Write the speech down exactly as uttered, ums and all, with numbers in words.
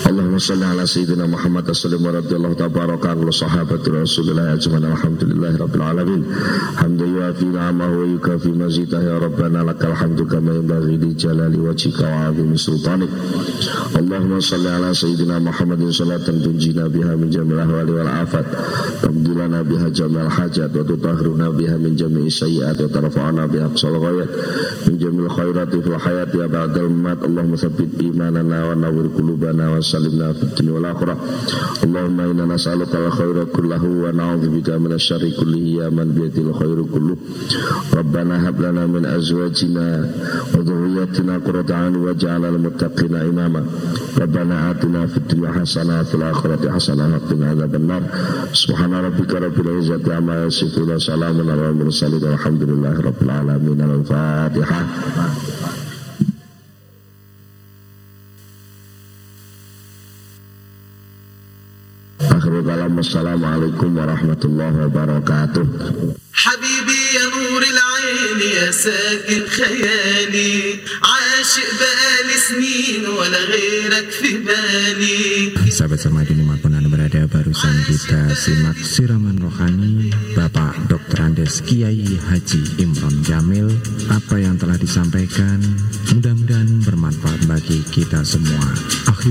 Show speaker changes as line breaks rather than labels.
Allahumma salli ala sayyidina Muhammad sallallahu radhiyallahu tabaraka wa sahabati Rasulillah ajma'in alhamdulillahi rabbil alamin hamdan yuafi ni'amahu wa yukafi mazidah ya rabbana lakal hamdu kama yanbaghi li jalali wajhika wa 'azimi sultanik. Allahumma salli ala sayyidina Muhammadin salatan tunjina biha min jamil ahwali wal afat tabdilana biha jamil hajat wa tutahhiruna biha min jami'i sayyi'at wa tarfa'ana biha aqsal ghayat min jamil khairati fil hayati ya ba'dal mat. Allahumma tsabbit imanana wa nawwir qulubana wa salimna fid dunya wal akhirah. Allahumma inna nas'aluka al khaira kullahu wa na'udzubika min asy-syarri kullihi ya man bi yadil khairu kulluh. Rabbana hab lana min azwajina wa dhurriyyatina qurrata a'yun waj'alna lil muttaqina imama. Rabbana atina fid dunya hasanah wa fil akhirati hasanah wa qina adzabannar. Subhana rabbika rabbil izzati amma yasifun wa salamun alal mursalin walhamdulillahi rabbil alamin. Al-Fatihah. Akhirul kalam, assalamualaikum warahmatullahi wabarakatuh.
حبيبي يا نور العين يا ساكن خيالي عاشق بقالي سنين ولا غيرك في بالي.
Sahabat Sarmadi dimanapun Anda berada, barusan kita simak siraman rohani Bapak Doktor Andes Kiai Haji Imron Jamil. Apa yang telah disampaikan mudah-mudahan bermanfaat bagi kita semua. Akhir